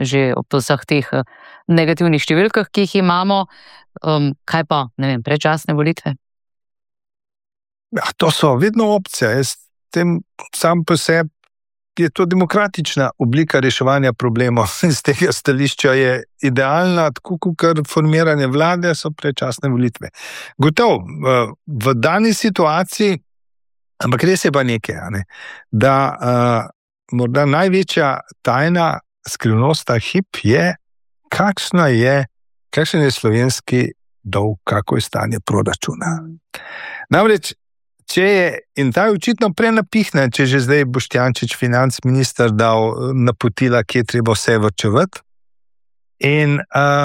že ob vseh teh negativnih številkah, ki jih imamo. Kaj pa, predčasne volitve? Ja, to so vedno opcije. Jaz tem sam po sebi je to demokratična oblika reševanja problemov. Z tega stališča je idealna, tako kot formiranje vlade, so predčasne volitve. Gotovo, v dani situaciji, ampak res je pa nekaj, da morda največja tajna skrivnost ta hip je, kakšen je slovenski dolg, kako je stanje proračuna. Namreč, če je, in ta je očitno prenapihnen, če že zdaj Boštjančič, financminister, dal napotila, kje je treba vse varčevati. In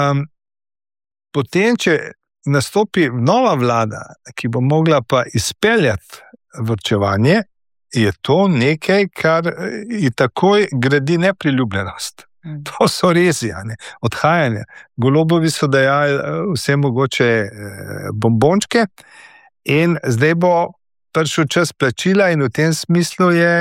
potem, če nastopi nova vlada, ki bo mogla pa izpeljati varčevanje, je to nekaj, kar je takoj gradi nepriljubljenost. To so rezi, odhajanje. Golobovi so dajali vse mogoče bombončke in zdaj bo prišel čas plačila in v tem smislu je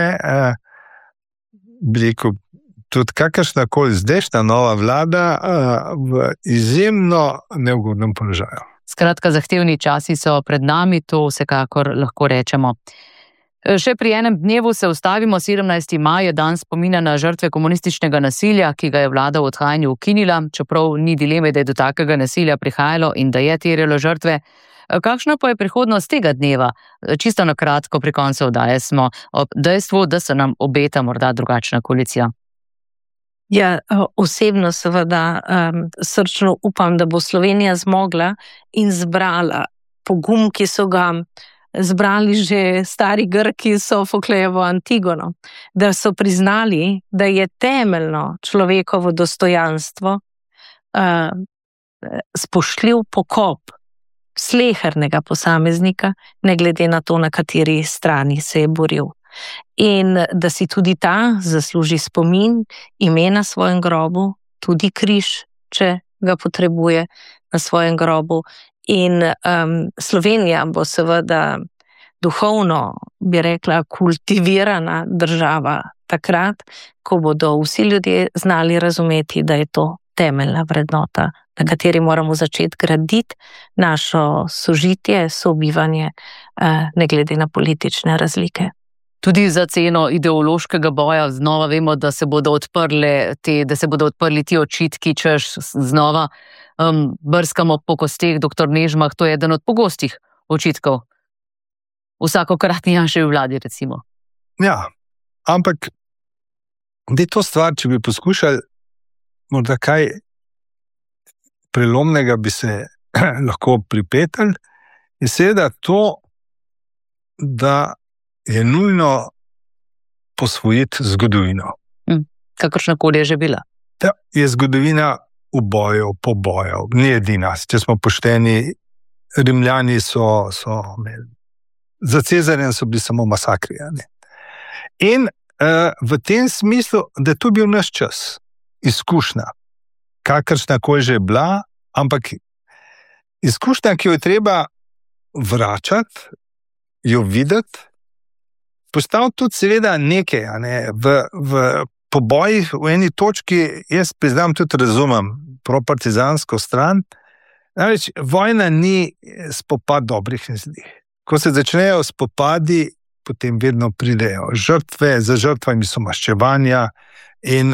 tudi kakršnakoli zdajšnja nova vlada v izjemno neugodnem položaju. Skratka, zahtevni časi so pred nami, to vsekakor lahko rečemo. Še pri enem dnevu se ustavimo, 17. maj je dan spomina na žrtve komunističnega nasilja, ki ga je vlada v odhajanju ukinila, čeprav ni dileme, da je do takega nasilja prihajalo in da je terjalo žrtve. Kakšna pa je prihodnost tega dneva? Čisto na kratko pri koncu oddaje smo ob dejstvu, da se nam obeta morda drugačna koalicija. Ja, osebno seveda srčno upam, da bo Slovenija zmogla in zbrala pogum, ki so ga zbrali že stari Grki Sofoklejevo Antigono, da so priznali, da je temeljno človekovo dostojanstvo spoštljiv pokop slehernega posameznika, ne glede na to, na kateri strani se je boril. In da si tudi ta zasluži spomin, ime na svojem grobu, tudi križ, če ga potrebuje na svojem grobu. In Slovenija bo seveda duhovno, bi rekla, kultivirana država takrat, ko bodo vsi ljudje znali razumeti, da je to temeljna vrednota, na kateri moramo začeti graditi našo sožitje, sobivanje, ne glede na politične razlike. Tudi za ceno ideološkega boja znova vemo, da se bodo odprli ti očitki, češ znova brskamo po kosteh, doktor Nežmah, to je eden od pogostih očitkov. Vsakokratni Janševi vladi, recimo. Ja, ampak da je to stvar, če bi poskušali morda kaj prelomnega bi se lahko pripetali, je seveda to, da je nujno posvojiti zgodovino. Kakršnakoli je že bila. Da je zgodovina ubojev, pobojev, ni edina. Če smo pošteni, Rimljani so imeli. Za Cezarjem so bili samo masakri. In v tem smislu, da je to bil naš čas, izkušnja, kakršnakoli že je bila, ampak izkušnja, ki jo je treba vračati, jo videti, postaviti tudi seveda nekaj, v pobojih v eni točki, jaz priznam tudi razumem propartizansko stran, namreč vojna ni spopad dobrih in zlih. Ko se začnejo spopadi, potem vedno pridejo žrtve, za žrtvami so maščevanja in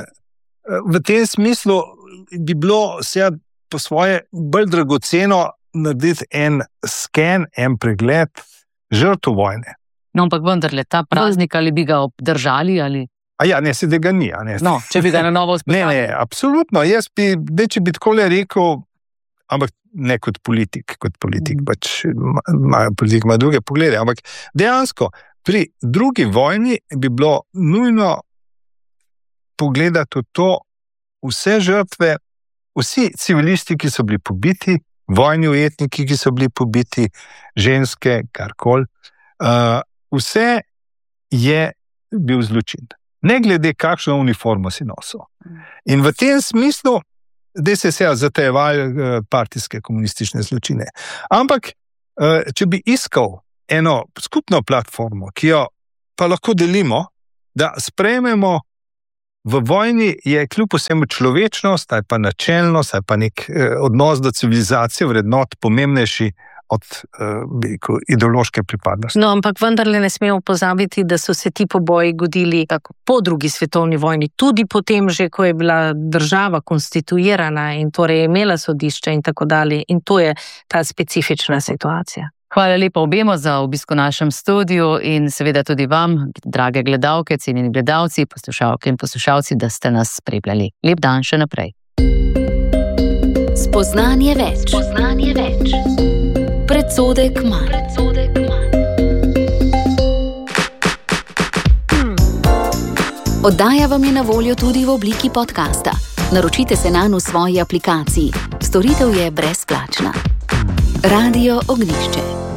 v tem smislu bi bilo seveda po svoje bolj dragoceno narediti en sken, en pregled žrtev vojne. No, ampak vendarle, ta praznik ali bi ga obdržali ali... Se da ga ni. No, če bi ga na novo vzpostavili. Ne, absolutno. Če bi takole rekel, ampak ne kot politik, pač politik ima druge poglede, ampak dejansko pri drugi vojni bi bilo nujno pogledati v to vse žrtve, vsi civilisti, ki so bili pobiti, vojni ujetniki, ki so bili pobiti, ženske, karkoli, vse je bil zločin. Ne glede, kakšno uniformo si nosil. In v tem smislu, da se zatajevali partijske komunistične zločine. Ampak, če bi iskal eno skupno platformo, ki jo pa lahko delimo, da sprejmemo v vojni je kljub vsemu človečnost, ali pa načelnost, ali pa nek odnos do civilizacije, vrednot pomembnejši od ideološke pripadnosti. No, ampak vendarle ne smemo pozabiti, da so se ti poboji godili tako po drugi svetovni vojni, tudi potem že, ko je bila država konstituirana in torej je imela sodišče in tako dalje. In to je ta specifična situacija. Hvala lepa obema za obisk v našem studiu in seveda tudi vam, drage gledalke, cenjeni gledalci, poslušalke in poslušalci, da ste nas spremljali. Lep dan še naprej. Spoznanje več. Predsodek manj. Oddaja vam je na voljo tudi v obliki podcasta. Naročite se nanj v svoji aplikaciji. Storitev je brezplačna. Radio Ognjišče.